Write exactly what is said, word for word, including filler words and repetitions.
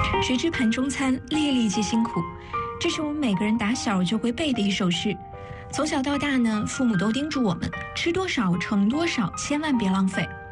谁知盘中餐，粒粒皆辛苦。这是我们每个人打小就会背的一首诗。从小到大呢，父母都叮嘱我们，吃多少盛多少，千万别浪费。